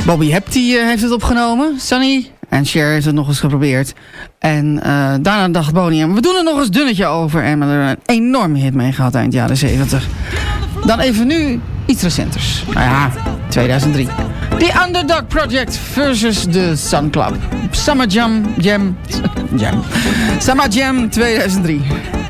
Bobby Hepty heeft het opgenomen. Sunny en Cher heeft het nog eens geprobeerd. En daarna dacht Boney, we doen er nog eens dunnetje over. En we hebben er een enorme hit mee gehad eind jaren 70. Dan even nu iets recenters. Nou ja, 2003. The Underdog Project versus The Sun Club. Summer Jam 2003.